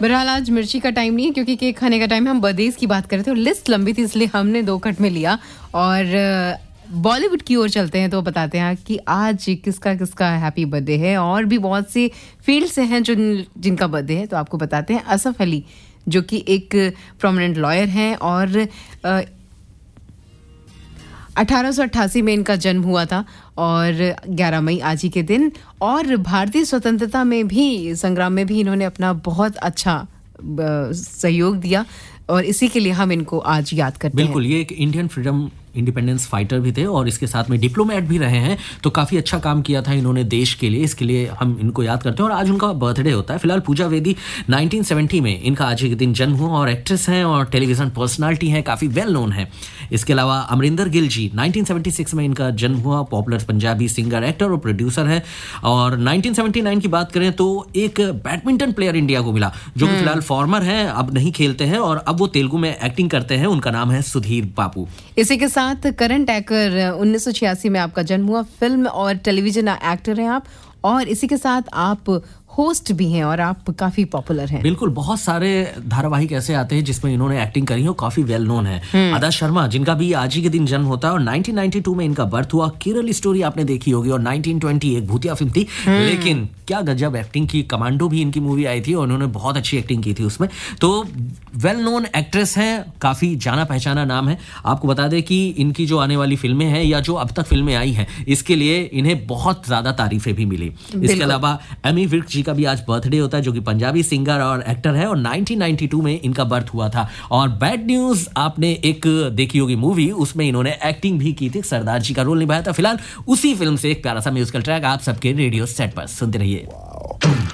बहरहाल आज मिर्ची का टाइम नहीं है क्योंकि केक खाने का टाइम है। हम बर्थडेज की बात कर रहे थे और लिस्ट लंबी थी इसलिए हमने 2 कट में लिया और बॉलीवुड की ओर चलते हैं तो बताते हैं कि आज किसका किसका हैप्पी बर्थडे है। और भी बहुत सी फील्ड से हैं जिनका बर्थडे है तो आपको बताते हैं। असफ अली जो कि एक प्रोमिनेंट लॉयर हैं और 1888 में इनका जन्म हुआ था और 11 मई आज ही के दिन। और भारतीय स्वतंत्रता में भी संग्राम में भी इन्होंने अपना बहुत अच्छा सहयोग दिया और इसी के लिए हम इनको आज याद करते हैं। बिल्कुल, ये एक इंडियन फ्रीडम इंडिपेंडेंस फाइटर भी थे और इसके साथ में डिप्लोमेट भी रहे हैं, तो काफ़ी अच्छा काम किया था इन्होंने देश के लिए, इसके लिए हम इनको याद करते हैं। और आज उनका बर्थडे होता है। फिलहाल पूजा बेदी 1970 में इनका आज के दिन जन्म हुआ और एक्ट्रेस हैं और टेलीविजन पर्सनालिटी हैं, काफ़ी वेल नोन है। इसके अलावा अमरिंदर गिल जी 1976 में इनका जन्म हुआ, पॉपुलर पंजाबी सिंगर, एक्टर और प्रोड्यूसर है। और 1979 की बात करें तो एक बैडमिंटन प्लेयर इंडिया को मिला जो कि फिलहाल फॉर्मर हैं, अब नहीं खेलते हैं और अब वो तेलुगु में एक्टिंग करते हैं। उनका नाम है सुधीर बाबू। इसी के साथ करंट एक्टर 1986 में आपका जन्म हुआ, फिल्म और टेलीविजन एक्टर हैं आप और इसी के साथ आप होस्ट भी हैं और आप काफी पॉपुलर हैं। बिल्कुल, बहुत सारे धारावाहिक ऐसे आते हैं जिसमें इन्होंने एक्टिंग करी है और काफी वेल नोन है। आदा शर्मा जिनका भी आज ही के दिन जन्म होता है और 1992 में इनका बर्थ हुआ। केरल स्टोरी आपने देखी होगी और 1920 एक भूतिया फिल्म थी, लेकिन क्या गजब एक्टिंग की। कमांडो भी इनकी मूवी आई थी और उन्होंने बहुत अच्छी एक्टिंग की थी उसमें। तो वेल नोन एक्ट्रेस हैं, काफी जाना पहचाना नाम है। आपको बता दें कि इनकी जो आने वाली फिल्में हैं या जो अब तक फिल्में आई हैं इसके लिए इन्हें बहुत ज्यादा तारीफें भी मिली। इसके अलावा एमी विर्क जी का भी आज बर्थडे होता है जो कि पंजाबी सिंगर और एक्टर है और 1992 में इनका बर्थ हुआ था। और बैड न्यूज आपने एक देखी होगी मूवी, उसमें इन्होंने एक्टिंग भी की थी, सरदार जी का रोल निभाया था। फिलहाल उसी फिल्म से एक प्यारा सा म्यूजिकल ट्रैक आप सबके रेडियो सेट पर सुनते रहिए।